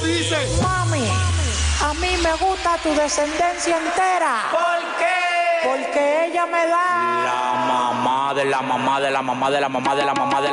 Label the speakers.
Speaker 1: dice?
Speaker 2: Mami, a mí me gusta tu descendencia entera.
Speaker 1: ¿Por qué?
Speaker 2: Porque ella me da
Speaker 3: La mamá de la mamá de la mamá de la mamá de la mamá de